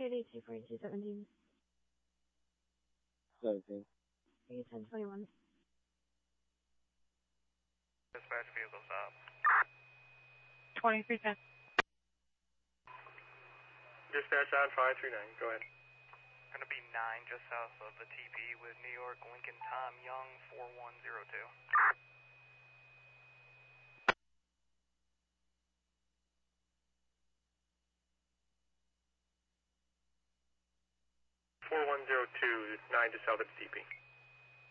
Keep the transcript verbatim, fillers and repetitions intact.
eight two four two seventeen. seventeen. Are you ten twenty-one? Dispatch vehicle stop. twenty-three ten. Dispatch on five three nine, go ahead. Gonna be nine just south of the T P with New York Lincoln Tom Young four one zero two. four one zero two, nine just south of the T P.